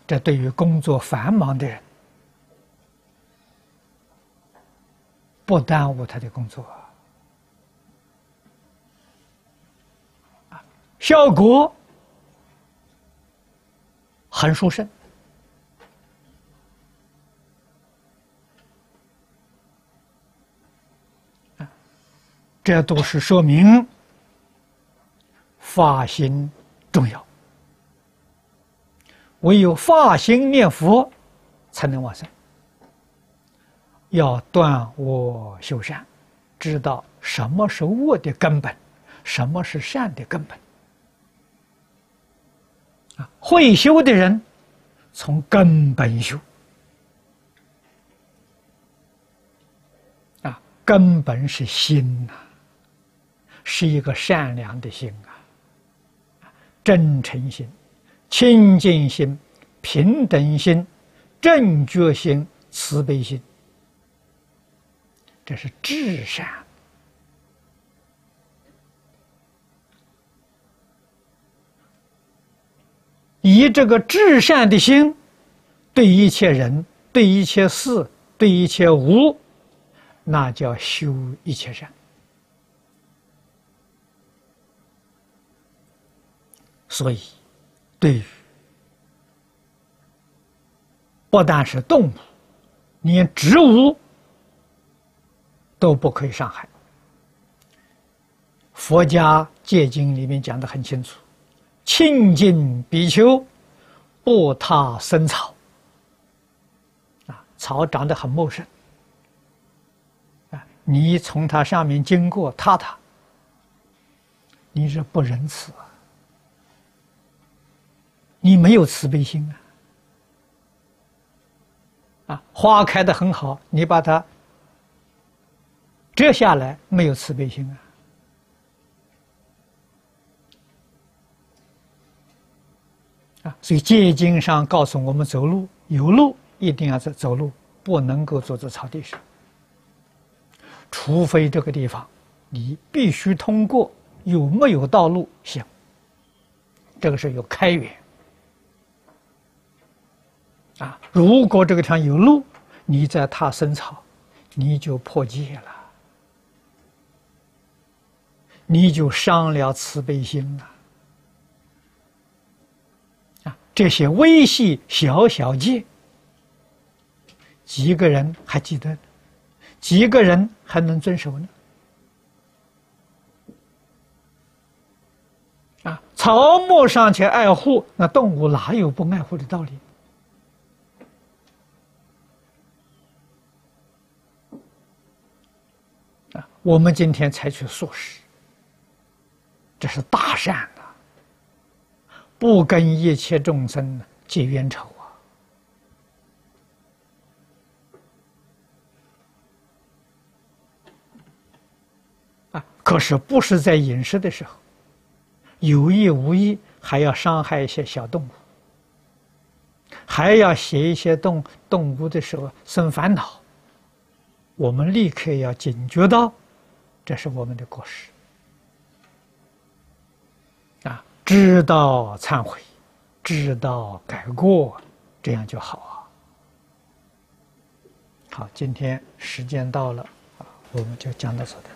这对于工作繁忙的人，不耽误他的工作，效果很殊胜。这都是说明发心重要，唯有发心念佛才能往生。要断恶修善，知道什么是恶的根本，什么是善的根本。会修的人从根本修，根本是心呐，是一个善良的心真诚心、清净心、平等心、正觉心、慈悲心，这是至善。以这个至善的心，对一切人、对一切事、对一切物，那叫修一切善。所以，对于不但是动物，连植物都不可以伤害。佛家戒经里面讲得很清楚：清净比丘，不踏生草。草长得很茂盛，你从它上面经过踏它，你是不仁慈啊！你没有慈悲心花开得很好，你把它折下来，没有慈悲心所以戒经上告诉我们，走路有路一定要走路，不能够坐在草地上，除非这个地方你必须通过有没有道路行，这个是有开源如果这个地方有路，你在踏生草，你就破戒了，你就伤了慈悲心了这些微细小小戒，几个人还记得，几个人还能遵守呢？草木尚且爱护，那动物哪有不爱护的道理？我们今天采取素食，这是大善不跟一切众生结冤仇可是不是在饮食的时候，有意无意还要伤害一些小动物，还要写一些动物的时候生烦恼，我们立刻要警觉到，这是我们的过失知道忏悔，知道改过，这样就好好，今天时间到了我们就讲到这里。